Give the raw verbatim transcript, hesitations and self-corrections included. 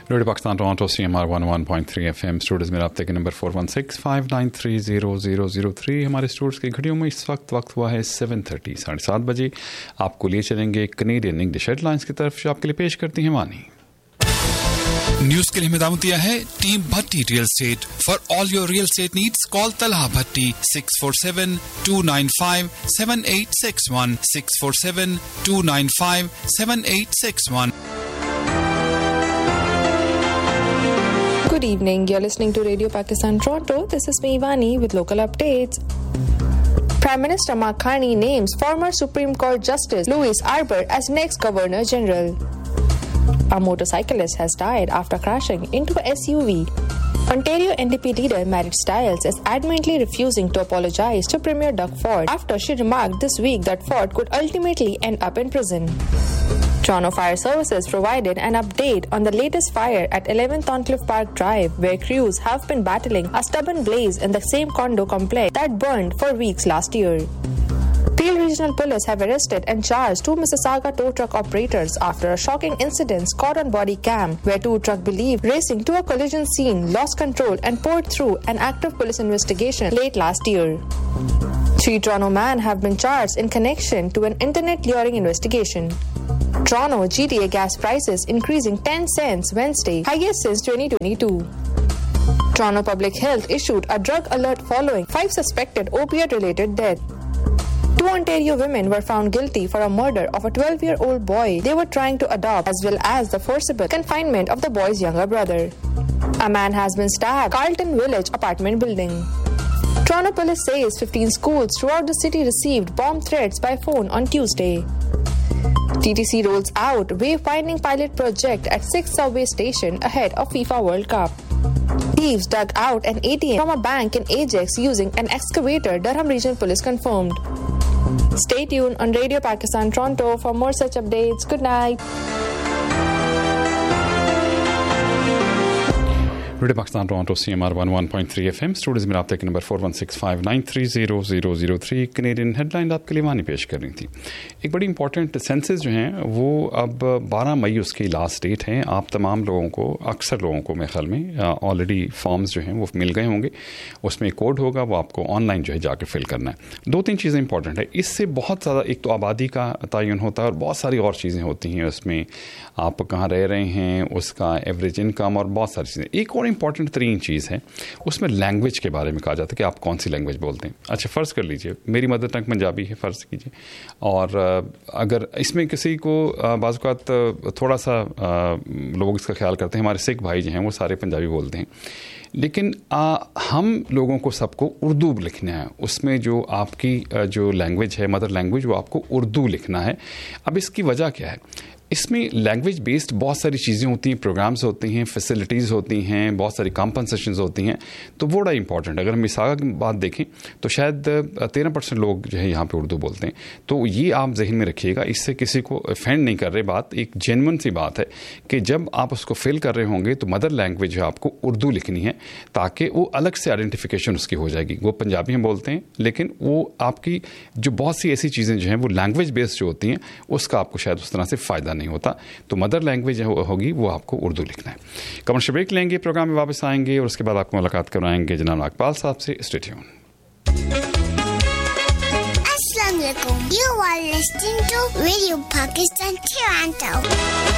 Radio Pakistan Toronto C M R one one point three F M Studios में रब्ते के number four one six five nine three zero zero zero three. हमारे Studios की घड़ियों में इस वक्त वक्त हुआ है सेवन थर्टी साढ़े सात बजे। आपको लिए चलेंगे कनेडियन इंग्लिश हेडलाइंस की तरफ जो आपके लिए पेश करती हैं वानी। न्यूज के लिए हिदायत दिया है team Bhatti real estate. For all your real estate needs call Talha Bhatti six four seven to nine five seven eight six one six four seven to nine five seven eight six one. Good evening. You're listening to Radio Pakistan Toronto. This is me, Vani, with local updates. Prime Minister Mark Carney names former Supreme Court Justice Louis Arbour as next Governor General. A motorcyclist has died after crashing into a S U V. Ontario N D P leader Marit Stiles is adamantly refusing to apologize to Premier Doug Ford after she remarked this week that Ford could ultimately end up in prison. Toronto Fire Services provided an update on the latest fire at eleven Thorncliffe Park Drive, where crews have been battling a stubborn blaze in the same condo complex that burned for weeks last year. Peel Regional Police have arrested and charged two Mississauga tow truck operators after a shocking incident caught on body cam, where two trucks believed racing to a collision scene lost control and poured through an active police investigation late last year. Three Toronto men have been charged in connection to an internet luring investigation. Toronto G T A gas prices increasing ten cents Wednesday, highest since twenty twenty-two. Toronto Public Health issued a drug alert following five suspected opiate-related deaths. Two Ontario women were found guilty for a murder of a twelve-year-old boy they were trying to adopt, as well as the forcible confinement of the boy's younger brother. A man has been stabbed at Carlton Village apartment building. Toronto police says fifteen schools throughout the city received bomb threats by phone on Tuesday. T T C rolls out wayfinding pilot project at sixth subway station ahead of FIFA World Cup. Thieves dug out an A T M from a bank in Ajax using an excavator, Durham Regional Police confirmed. Stay tuned on Radio Pakistan Toronto for more such updates. Good night. Radio Pakistan Toronto C M R one one point three F M Studios में रब्ते के number four one six five nine three zero zero zero three. Canadian headline आपके लिए वानी पेश कर रही थी। एक बड़ी इंपॉर्टेंट सेंसस जो हैं वो अब बारह मई उसकी लास्ट डेट है। आप तमाम लोगों को, अक्सर लोगों को मेरे ख्याल में ऑलरेडी फॉर्म्स जो हैं वो मिल गए होंगे। उसमें कोड होगा, वो आपको ऑनलाइन जो है जाके फिल करना है। दो तीन चीज़ें इंपॉर्टेंट है इससे। बहुत ज़्यादा एक तो आबादी का तयन होता है और बहुत सारी और चीज़ें होती हैं उसमें, आप कहाँ रह रहे हैं, उसका एवरेज इनकम और बहुत सारी चीज़ें। एक और इम्पॉर्टेंट तरीन चीज़ है उसमें लैंग्वेज के बारे में कहा जाता है कि आप कौन सी लैंग्वेज बोलते हैं। अच्छा, फ़र्ज़ कर लीजिए मेरी मदर टंग पंजाबी है, फ़र्ज़ कीजिए, और अगर इसमें किसी को बाज़ औक़ात थोड़ा सा लोग इसका ख्याल करते हैं, हमारे सिख भाई जो हैं वो सारे पंजाबी बोलते हैं, लेकिन आ, हम लोगों को सबको उर्दू लिखना है। उसमें जो आपकी जो लैंग्वेज है, मदर लैंग्वेज, वो आपको उर्दू लिखना है। अब इसकी वजह क्या है? इसमें लैंग्वेज बेस्ड बहुत सारी चीज़ें होती हैं, प्रोग्राम्स होते हैं, फैसिलिटीज़ होती हैं, बहुत सारी कॉम्पनसेशंस होती हैं, तो वो बड़ा इंपॉर्टेंट है। अगर हम मिसागा की बात देखें तो शायद तेरह परसेंट लोग जो है यहाँ पे उर्दू बोलते हैं, तो ये आप जहन में रखिएगा। इससे किसी को ऑफेंड नहीं कर रहे, बात एक जेन्युइन सी बात है कि जब आप उसको फिल कर रहे होंगे तो मदर लैंग्वेज है आपको उर्दू लिखनी है, ताकि वो अलग से आइडेंटिफिकेशन उसकी हो जाएगी। वो पंजाबी में बोलते हैं, लेकिन वो आपकी जो बहुत सी ऐसी चीज़ें जो हैं वो लैंग्वेज बेस्ड जो होती हैं उसका आपको शायद उस तरह से फ़ायदा नहीं होता। तो मदर लैंग्वेज होगी वो आपको उर्दू लिखना है। कमर्शियल ब्रेक लेंगे, प्रोग्राम में वापस आएंगे और उसके बाद आपको मुलाकात करवाएंगे जनाब नागपाल साहब से। Stay tune. Assalamu alaikum. You are listening to Radio Pakistan Toronto.